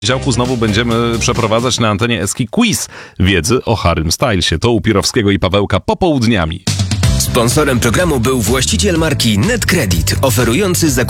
Działku znowu będziemy przeprowadzać na antenie Eski quiz wiedzy o Harrym Stylesie. To u Pirowskiego i Pawełka popołudniami. Sponsorem programu był właściciel marki NetCredit, oferujący zakupy